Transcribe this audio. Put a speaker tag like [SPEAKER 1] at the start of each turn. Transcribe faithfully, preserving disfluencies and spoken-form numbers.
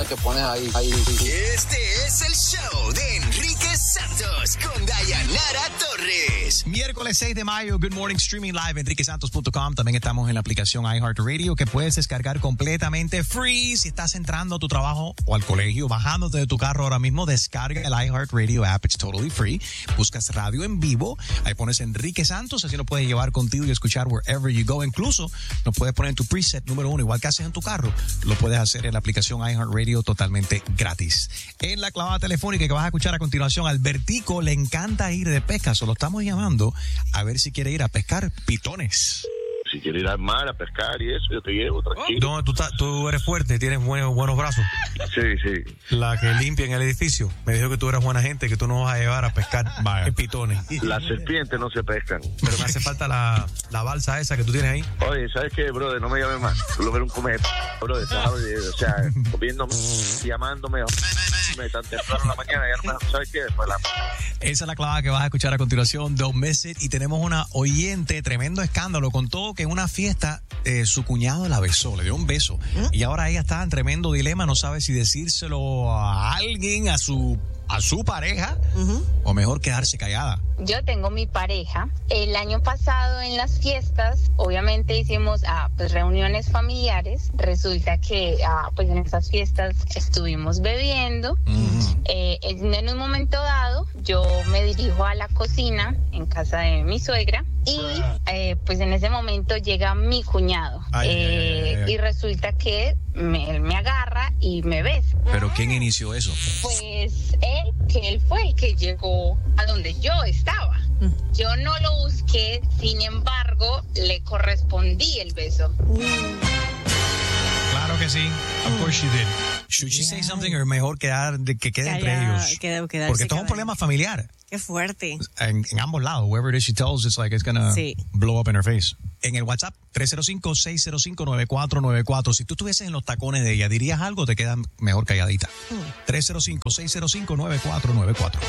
[SPEAKER 1] que pones ahí. ahí.
[SPEAKER 2] Este es el show de Enrique Santos con Dayanara Torres.
[SPEAKER 3] Miércoles seis de mayo, Good Morning Streaming Live, enrique santos punto com. También estamos en la aplicación iHeartRadio que puedes descargar completamente free. Si estás entrando a tu trabajo o al colegio, bajándote de tu carro ahora mismo, descarga el iHeartRadio app. It's totally free. Buscas radio en vivo. Ahí pones Enrique Santos. Así lo puedes llevar contigo y escuchar wherever you go. Incluso lo puedes poner en tu preset número uno. Igual que haces en tu carro, lo puedes hacer en la aplicación iHeartRadio totalmente gratis. En la clavada telefónica que vas a escuchar a continuación, Albertico le encanta ir de pesca. Solo estamos llamando a ver si quiere ir a pescar pitones.
[SPEAKER 4] Si quieres ir al mar a pescar y eso, yo te llevo, tranquilo.
[SPEAKER 3] No, tú, tú eres fuerte, tienes buenos, buenos brazos.
[SPEAKER 4] Sí, sí.
[SPEAKER 3] La que limpia en el edificio me dijo que tú eres buena gente, que tú nos vas a llevar a pescar Vaya. pitones.
[SPEAKER 4] Las serpientes no se pescan.
[SPEAKER 3] Pero me hace falta la, la balsa esa que tú tienes ahí.
[SPEAKER 4] Oye, ¿sabes qué, brother? No me llames más. Tú lo que eres un come, brother, ¿sabes? O sea, comiéndome, llamándome, tan temprano en la mañana, ya no me, ¿sabes qué? Pues la...
[SPEAKER 3] Esa es la clavada que vas a escuchar a continuación, Don't Miss It. Y tenemos una oyente, tremendo escándalo, contó que en una fiesta eh, su cuñado la besó, le dio un beso. ¿Mm? Y ahora ella está en tremendo dilema, no sabe si decírselo a alguien, a su a su pareja, uh-huh. o mejor quedarse callada.
[SPEAKER 5] Yo tengo mi pareja. El año pasado en las fiestas, obviamente hicimos ah, pues, reuniones familiares. Resulta que ah, pues en esas fiestas estuvimos bebiendo. Uh-huh. Eh, en un momento dado, yo me dirijo a la cocina en casa de mi suegra. Y eh, pues en ese momento llega mi cuñado. Ay, eh, ay, ay, ay. Y resulta que me, él me agarra y me besa.
[SPEAKER 3] ¿Pero quién inició eso?
[SPEAKER 5] Pues él, que él fue el que llegó a donde yo estaba. Mm. Yo no lo busqué, sin embargo, le correspondí el beso. Mm.
[SPEAKER 3] Claro que sí. Of course you did. Should she yeah. say something or mejor quedar, que quede entre ellos?
[SPEAKER 6] Queda,
[SPEAKER 3] Porque esto es un problema familiar.
[SPEAKER 6] Qué fuerte.
[SPEAKER 3] En, en ambos lados. Whoever it is she tells, it's like it's gonna sí. blow up in her face. En el WhatsApp, tres cero cinco, seis cero cinco, nueve cuatro nueve cuatro. Si tú estuvieses en los tacones de ella, ¿dirías algo o te quedas mejor calladita? Mm. tres cero cinco, seis cero cinco, nueve cuatro nueve cuatro.